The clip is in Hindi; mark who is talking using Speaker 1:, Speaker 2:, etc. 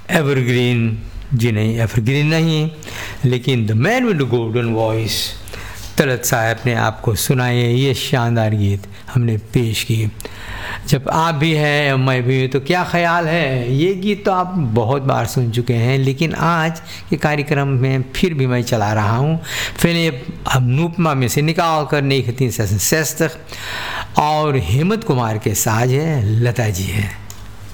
Speaker 1: एवरग्रीन जी नहीं, एवरग्रीन नहीं, लेकिन the man with the golden voice Talat साहब ने आपको सुनाए ये शानदार गीत हमने पेश किए। जब आप भी हैं मैं भी, तो क्या ख्याल है, ये गीत तो आप बहुत बार सुन चुके हैं, लेकिन आज के कार्यक्रम में फिर भी मैं चला रहा हूँ। फिर ये अब अनुपमा में से निकाल कर नहीं खती और हेमंत कुमार के साज है, लता जी है।